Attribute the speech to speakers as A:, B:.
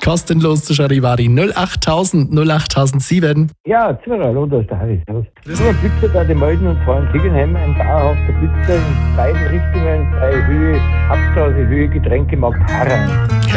A: kostenlos zu Charivari 08000 08007.
B: Ja, Zimmerer, hallo, da ist der Harry. Servus. Nur Blitzer da, die melden, und zwar in Tegenheim ein dauerhafter Blitzer in beiden Richtungen bei Höhe, Abstraße, Höhe, Getränkemarkt Harra.